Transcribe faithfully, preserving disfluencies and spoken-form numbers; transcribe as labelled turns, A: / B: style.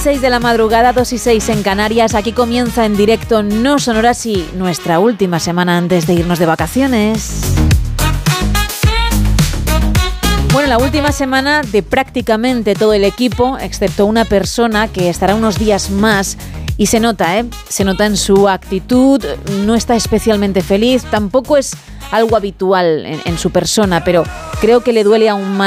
A: seis de la madrugada, dos y seis en Canarias. Aquí comienza en directo No Sonoras y nuestra última semana antes de irnos de vacaciones. Bueno, la última semana de prácticamente todo el equipo, excepto una persona que estará unos días más. Y se nota, ¿eh? Se nota en su actitud, no está especialmente feliz, tampoco es algo habitual en, en su persona, pero creo que le duele aún más